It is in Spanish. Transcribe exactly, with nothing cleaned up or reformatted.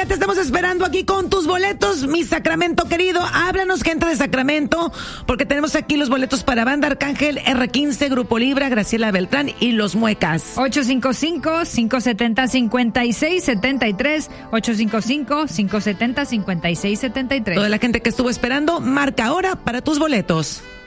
ya te estamos esperando aquí con tus boletos, mi Sacramento querido. Háblanos, gente de Sacramento, porque tenemos aquí los boletos para Banda Arcángel, R quince, Grupo Libra, Graciela Beltrán y Los Muecas. ocho cinco cinco, cinco siete cero, cinco seis siete tres, ocho cinco cinco, cinco siete cero, cinco seis siete tres. Toda la gente que estuvo esperando, marca ahora para tus boletos.